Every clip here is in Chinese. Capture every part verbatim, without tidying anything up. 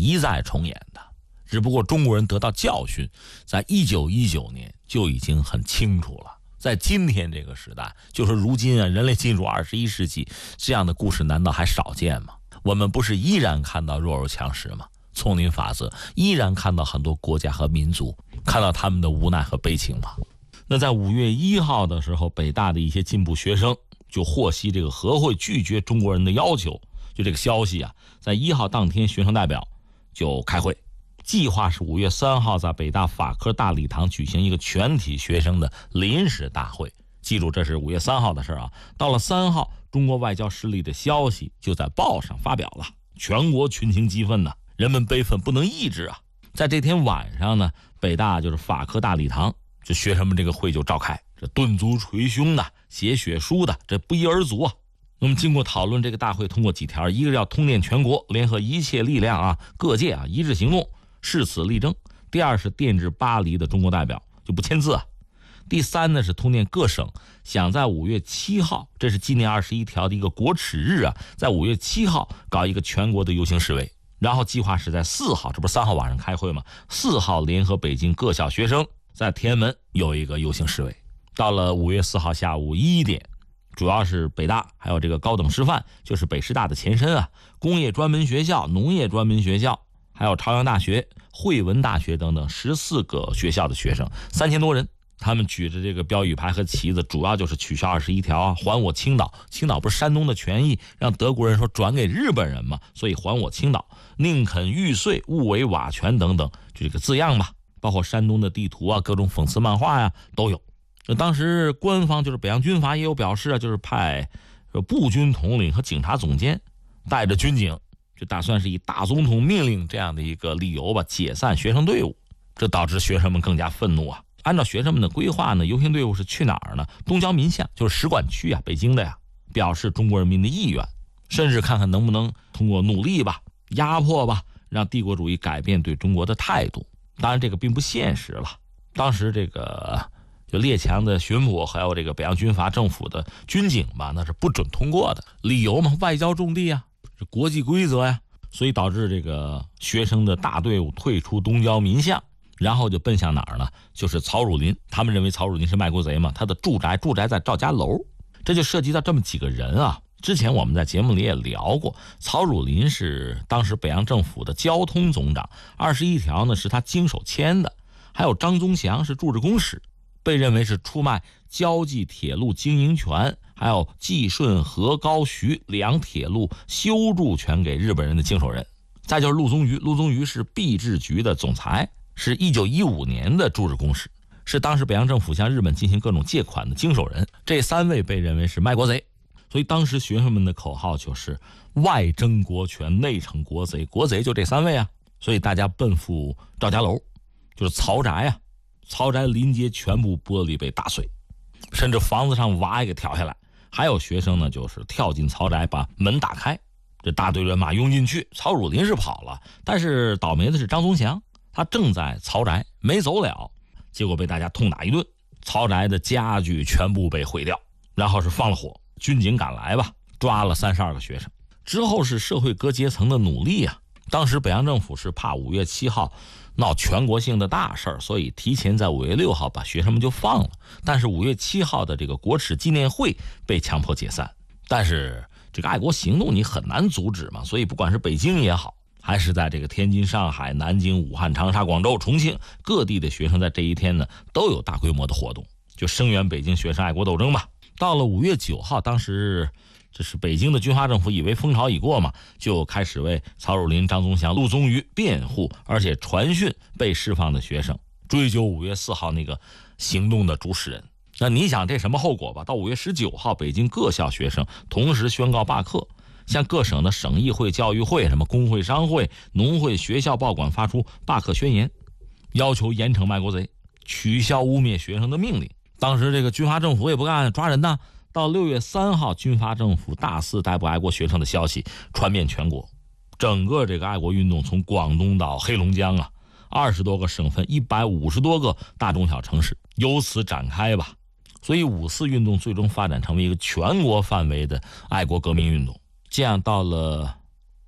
一再重演的。只不过中国人得到教训，在一九一九年就已经很清楚了。在今天这个时代，就是如今啊，人类进入二十一世纪，这样的故事难道还少见吗？我们不是依然看到弱肉强食吗？丛林法则，依然看到很多国家和民族，看到他们的无奈和悲情吗？那在五月一号的时候，北大的一些进步学生就获悉这个和会拒绝中国人的要求，就这个消息啊，在一号当天，学生代表就开会，计划是五月三号在北大法科大礼堂举行一个全体学生的临时大会。记住，这是五月三号的事啊。到了三号，中国外交失利的消息就在报上发表了，全国群情激愤呐、啊，人们悲愤不能抑制啊。在这天晚上呢，北大就是法科大礼堂，这学生们这个会就召开，这顿足捶胸的，写血书的，这不一而足啊。那么经过讨论，这个大会通过几条：一个要通电全国，联合一切力量啊，各界啊一致行动，誓死力争；第二是电致巴黎的中国代表就不签字啊；第三呢是通电各省，想在五月七号，这是纪念二十一条的一个国耻日啊，在五月七号搞一个全国的游行示威。然后计划是在四号，这不是三号晚上开会吗？四号联合北京各校学生在天安门有一个游行示威。到了五月四号下午一点，主要是北大还有这个高等师范，就是北师大的前身啊，工业专门学校、农业专门学校，还有朝阳大学、汇文大学等等十四个学校的学生，三千多人。他们举着这个标语牌和旗子，主要就是取消二十一条啊，还我青岛。青岛不是山东的权益，让德国人说转给日本人嘛，所以还我青岛，宁肯玉碎，勿为瓦全等等，就这个字样吧。包括山东的地图啊，各种讽刺漫画呀、啊、都有。当时官方就是北洋军阀也有表示啊，就是派步军统领和警察总监带着军警，就打算是以大总统命令这样的一个理由吧，解散学生队伍。这导致学生们更加愤怒啊。按照学生们的规划呢，游行队伍是去哪儿呢？东交民巷，就是使馆区啊，北京的呀，表示中国人民的意愿，甚至看看能不能通过努力吧、压迫吧，让帝国主义改变对中国的态度。当然这个并不现实了。当时这个就列强的巡捕还有这个北洋军阀政府的军警吧，那是不准通过的。理由嘛，外交重地啊，是国际规则呀，所以导致这个学生的大队伍退出东交民巷。然后就奔向哪儿呢？就是曹汝霖，他们认为曹汝霖是卖国贼嘛，他的住宅住宅在赵家楼，这就涉及到这么几个人啊。之前我们在节目里也聊过，曹汝霖是当时北洋政府的交通总长，二十一条呢是他经手签的，还有张宗祥是驻日公使，被认为是出卖交际铁路经营权，还有济顺河高徐两铁路修筑权给日本人的经手人。再就是陆宗舆，陆宗舆是币制局的总裁，是一九一五年的驻日公使，是当时北洋政府向日本进行各种借款的经手人。这三位被认为是卖国贼，所以当时学生们的口号就是外争国权，内惩国贼，国贼就这三位啊。所以大家奔赴赵家楼，就是曹宅啊，曹宅临街全部玻璃被打碎，甚至房子上瓦也给挑下来。还有学生呢，就是跳进曹宅把门打开，这大队人马拥进去。曹汝霖是跑了，但是倒霉的是张宗祥，他正在曹宅没走了，结果被大家痛打一顿，曹宅的家具全部被毁掉，然后是放了火，军警赶来吧，抓了三十二个学生。之后是社会各阶层的努力啊。当时北洋政府是怕五月七号闹全国性的大事儿，所以提前在五月六号把学生们就放了。但是五月七号的这个国耻纪念会被强迫解散，但是这个爱国行动你很难阻止嘛，所以不管是北京也好，还是在这个天津、上海、南京、武汉、长沙、广州、重庆各地的学生，在这一天呢都有大规模的活动，就声援北京学生爱国斗争吧。到了五月九号，当时这是北京的军阀政府以为风潮已过嘛，就开始为曹汝霖、张宗祥、陆宗舆辩护，而且传讯被释放的学生，追究五月四号那个行动的主使人。那你想这什么后果吧？到五月十九号，北京各校学生同时宣告罢课，向各省的省议会、教育会、什么工会、商会、农会、学校、报馆发出罢课宣言，要求严惩卖国贼，取消污蔑学生的命令。当时这个军阀政府也不干，抓人呢。到六月三号，军阀政府大肆逮捕爱国学生的消息传遍全国，整个这个爱国运动从广东到黑龙江啊，二十多个省份，一百五十多个大中小城市由此展开吧。所以五四运动最终发展成为一个全国范围的爱国革命运动。这样到了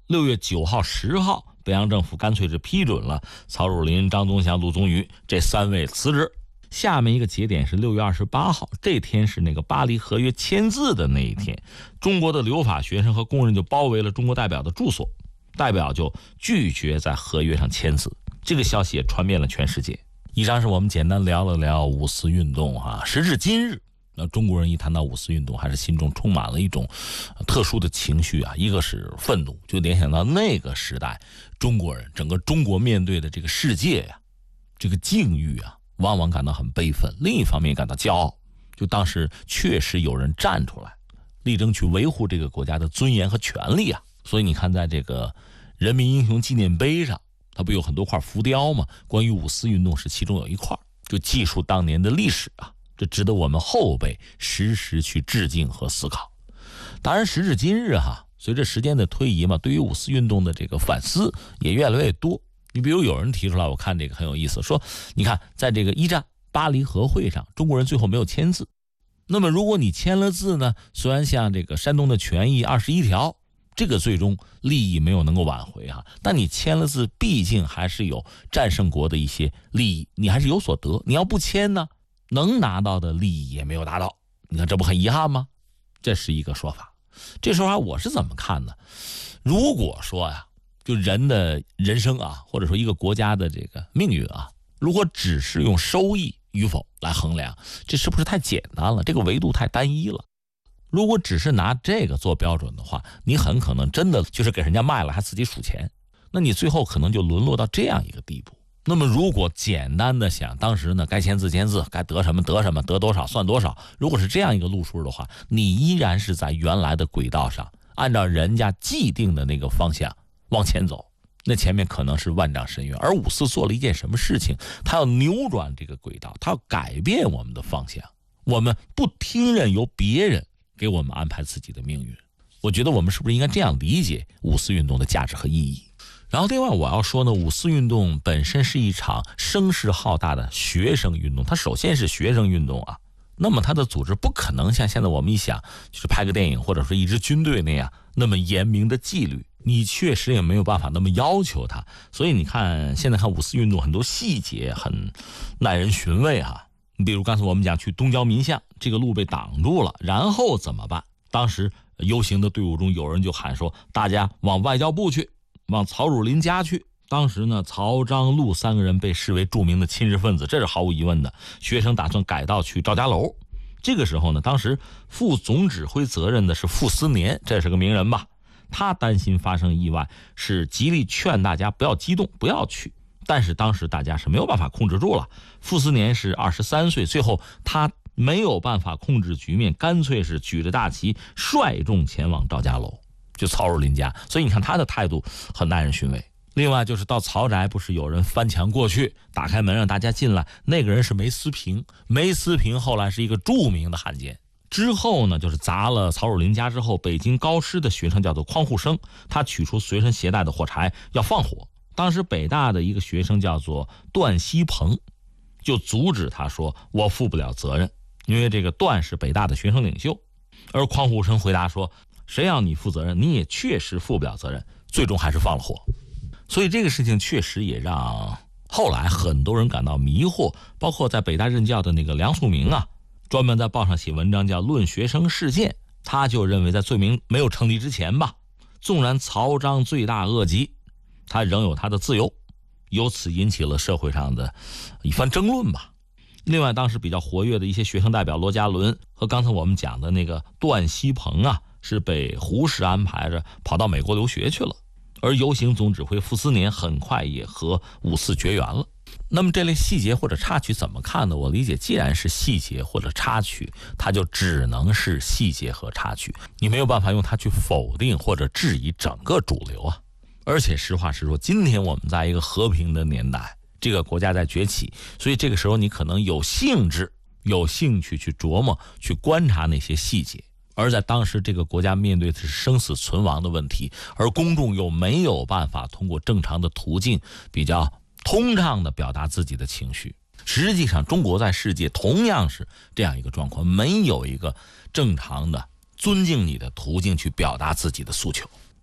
六月九号、十号，北洋政府干脆是批准了曹汝霖、张宗祥、陆宗舆这三位辞职。下面一个节点是六月二十八号，这天是那个巴黎合约签字的那一天，中国的留法学生和工人就包围了中国代表的住所，代表就拒绝在合约上签字。这个消息也传遍了全世界。以上是我们简单聊了聊五四运动啊，时至今日，那中国人一谈到五四运动，还是心中充满了一种特殊的情绪啊。一个是愤怒，就联想到那个时代，中国人整个中国面对的这个世界呀、啊，这个境遇啊，往往感到很悲愤；另一方面感到骄傲，就当时确实有人站出来，力争去维护这个国家的尊严和权利啊。所以你看，在这个人民英雄纪念碑上，它不有很多块浮雕吗？关于五四运动是其中有一块，就记述当年的历史啊。这值得我们后辈时时去致敬和思考。当然，时至今日哈，随着时间的推移嘛，对于五四运动的这个反思也越来越多。你比如有人提出来，我看这个很有意思，说你看在这个一战巴黎和会上，中国人最后没有签字。那么如果你签了字呢，虽然像这个山东的权益二十一条，这个最终利益没有能够挽回哈，但你签了字，毕竟还是有战胜国的一些利益，你还是有所得。你要不签呢，能拿到的利益也没有达到，你看这不很遗憾吗？这是一个说法。这时候啊，我是怎么看呢？如果说呀、啊，就人的人生啊，或者说一个国家的这个命运啊，如果只是用收益与否来衡量，这是不是太简单了？这个维度太单一了。如果只是拿这个做标准的话，你很可能真的就是给人家卖了还自己数钱，那你最后可能就沦落到这样一个地步。那么如果简单的想当时呢，该签字签字，该得什么得什么，得多少算多少，如果是这样一个路数的话，你依然是在原来的轨道上，按照人家既定的那个方向往前走，那前面可能是万丈深渊。而五四做了一件什么事情？他要扭转这个轨道，他要改变我们的方向，我们不听任由别人给我们安排自己的命运。我觉得我们是不是应该这样理解五四运动的价值和意义？然后另外我要说呢，五四运动本身是一场声势浩大的学生运动，它首先是学生运动啊，那么它的组织不可能像现在我们一想就是拍个电影或者说一支军队那样那么严明的纪律，你确实也没有办法那么要求它。所以你看现在看五四运动很多细节很耐人寻味哈。比如刚才我们讲去东交民巷，这个路被挡住了，然后怎么办？当时游行的队伍中有人就喊说，大家往外交部去，往曹汝霖家去。当时呢，曹、张、陆三个人被视为著名的亲日分子，这是毫无疑问的。学生打算改道去赵家楼。这个时候呢，当时负总指挥责任的是傅斯年，这是个名人吧？他担心发生意外，是极力劝大家不要激动，不要去。但是当时大家是没有办法控制住了。傅斯年是二十三岁，最后他没有办法控制局面，干脆是举着大旗率众前往赵家楼，就曹汝霖家。所以你看他的态度很耐人寻味。另外就是到曹宅，不是有人翻墙过去，打开门让大家进来，那个人是梅思平。梅思平后来是一个著名的汉奸。之后呢，就是砸了曹汝霖家之后，北京高师的学生叫做匡护生，他取出随身携带的火柴要放火。当时北大的一个学生叫做段锡鹏，就阻止他说，我负不了责任，因为这个段是北大的学生领袖。而匡护生回答说，谁要你负责任，你也确实负不了责任，最终还是放了火。所以这个事情确实也让后来很多人感到迷惑，包括在北大任教的那个梁漱溟啊，专门在报上写文章叫《论学生事件》，他就认为在罪名没有成立之前吧，纵然曹彰罪大恶极，他仍有他的自由，由此引起了社会上的一番争论吧。另外当时比较活跃的一些学生代表罗家伦和刚才我们讲的那个段锡鹏啊，是被胡适安排着跑到美国留学去了。而游行总指挥傅斯年很快也和五四绝缘了。那么这类细节或者插曲怎么看呢？我理解，既然是细节或者插曲，它就只能是细节和插曲，你没有办法用它去否定或者质疑整个主流啊。而且实话实说，今天我们在一个和平的年代，这个国家在崛起，所以这个时候你可能有兴致有兴趣去琢磨去观察那些细节。而在当时这个国家面对的是生死存亡的问题，而公众又没有办法通过正常的途径比较通畅地表达自己的情绪。实际上中国在世界同样是这样一个状况，没有一个正常的尊敬你的途径去表达自己的诉求。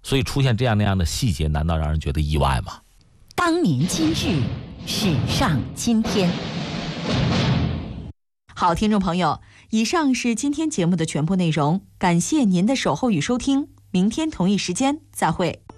所以出现这样那样的细节，难道让人觉得意外吗？ 当年今日，史上今天。好，听众朋友，以上是今天节目的全部内容，感谢您的守候与收听，明天同一时间再会。